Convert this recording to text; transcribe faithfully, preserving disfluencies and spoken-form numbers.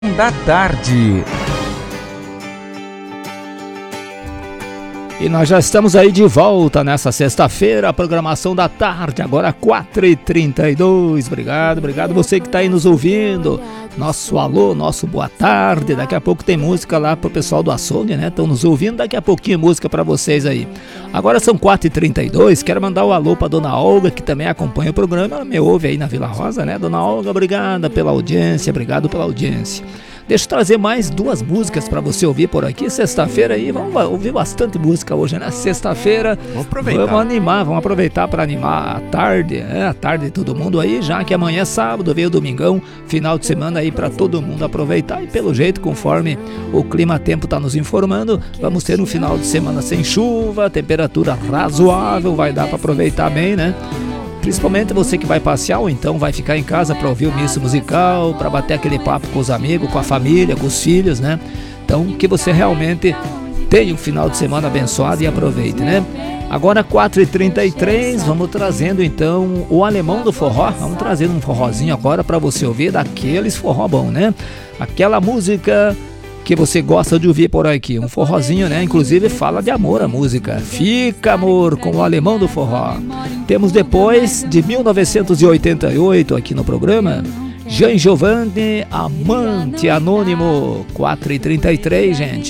da tarde. E nós já estamos aí de volta nessa sexta-feira, a programação da tarde, agora quatro e trinta e dois. Obrigado, obrigado você que está aí nos ouvindo. Nosso alô, nosso boa tarde. Daqui a pouco tem música lá pro pessoal do açougue, né? Estão nos ouvindo, daqui a pouquinho música para vocês aí. Agora são quatro e trinta e dois, quero mandar o alô para dona Olga, que também acompanha o programa. Ela me ouve aí na Vila Rosa, né? Dona Olga, obrigada pela audiência, obrigado pela audiência. Deixa eu trazer mais duas músicas para você ouvir por aqui. Sexta-feira aí, vamos ouvir bastante música hoje, né? Sexta-feira, vamos aproveitar. Vamos animar, vamos aproveitar para animar a tarde, é, a tarde de todo mundo aí, já que amanhã é sábado, veio domingão, final de semana aí para todo mundo aproveitar. E pelo jeito, conforme o clima-tempo tá nos informando, vamos ter um final de semana sem chuva, temperatura razoável, vai dar para aproveitar bem, né? Principalmente você que vai passear ou então vai ficar em casa para ouvir o Missa Musical, para bater aquele papo com os amigos, com a família, com os filhos, né? Então que você realmente tenha um final de semana abençoado e aproveite, né? Agora quatro e trinta e três, vamos trazendo então o Alemão do Forró. Vamos trazendo um forrozinho agora para você ouvir, daqueles forró bom, né? Aquela música que você gosta de ouvir por aqui, um forrozinho, né? Inclusive fala de amor a música. Fica Amor, com o Alemão do Forró. Temos depois, de mil novecentos e oitenta e oito aqui no programa, Jean Giovanni, Amante Anônimo. Quatro e trinta e três, gente.